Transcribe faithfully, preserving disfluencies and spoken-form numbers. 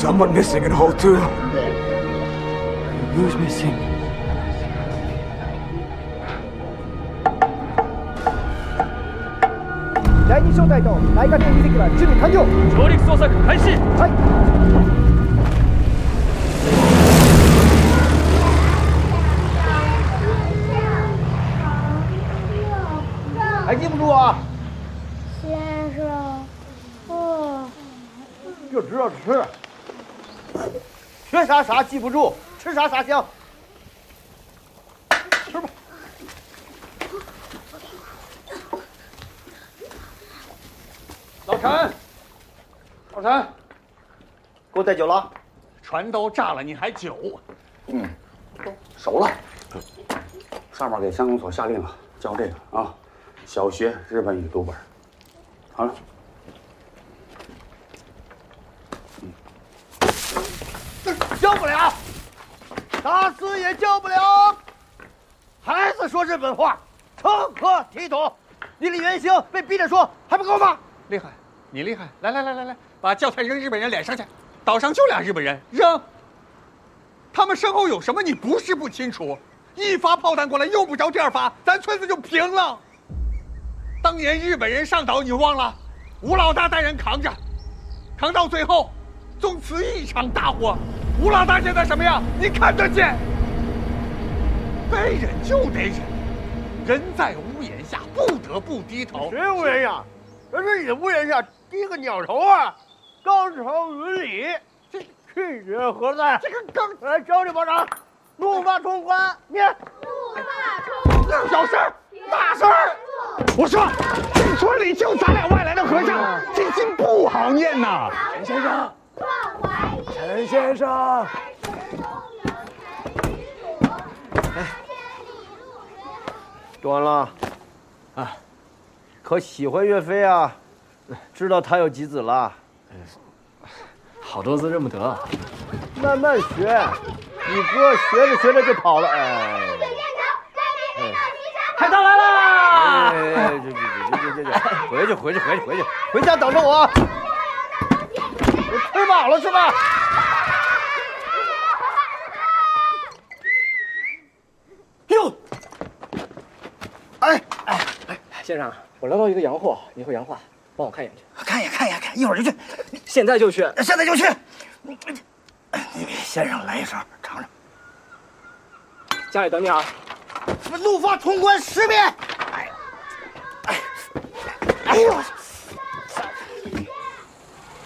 someone missing in Hall Two? Who's missing? 第二小隊と内閣議席は準備完了。 上陸捜索開始。 はい。还记不住啊？ 先生，哦， 就知道吃，学啥啥记不住，吃啥啥香。吃吧。 老陈，老陈， 给我带酒了。 船都炸了，你还酒？ 嗯，熟了。上面给乡公所下令了，教这个啊，小学日本语读本。好了。 嗯，教不了，打死也教不了。孩子说日本话，成何体统？你李元星被逼着说，还不够吗？ 厉害，你厉害！来来来来来，把教材扔日本人脸上去。岛上就俩日本人，扔。他们身后有什么？你不是不清楚。一发炮弹过来，用不着第二发，咱村子就平了。当年日本人上岛，你忘了？吴老大带人扛着，扛到最后，纵此一场大火。吴老大现在什么样？你看得见。该忍就得忍，人在屋檐下，不得不低头。 谁屋檐下？这是你屋檐下低个鸟头啊！纲常伦理，这去者何在？这个刚来教你保长，怒发冲冠，念。 怒发冲冠。 小声，大声！我说，这村里就咱俩外来的和尚，这经不好念呐。 陈先生， 陈先生。哎，读完了。啊，可喜欢岳飞啊？知道他有几子了？ 好多字认不得。 慢慢学，你哥学着学着就跑了。哎， 海盗来啦！ 哎，这这这这这这，回去回去回去回去，回家等着我。我吃饱了是吧？ 哟， 哎哎哎，先生，我捞到一个洋货，你会洋话，帮我看一眼去。 看一眼看一眼看，一会儿就去。 现在就去。 现在就去。你给先生来一勺，尝尝。 家里等你啊。 怒发冲冠十遍。哎，哎，哎呦！